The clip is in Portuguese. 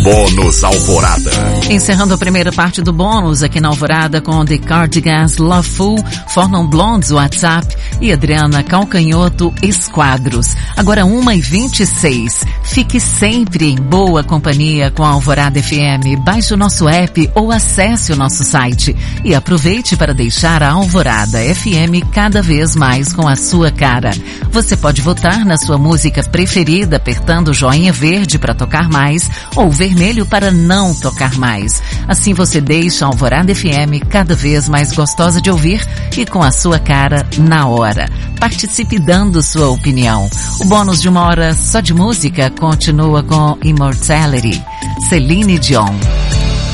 Bônus Alvorada. Encerrando a primeira parte do bônus aqui na Alvorada com The Cardigans, Loveful, For Non Blondes, WhatsApp e Adriana Calcanhoto, Esquadros. Agora 1h26. Fique sempre em boa companhia com a Alvorada FM. Baixe o nosso app ou acesse o nosso site e aproveite para deixar a Alvorada FM cada vez mais com a sua cara. Você pode votar na sua música preferida apertando o joinha verde para tocar mais ou vermelho para não tocar mais. Assim você deixa a Alvorada FM cada vez mais gostosa de ouvir e com a sua cara na hora. Participe dando sua opinião. O bônus de 1 hora só de música continua com Immortality, Celine Dion.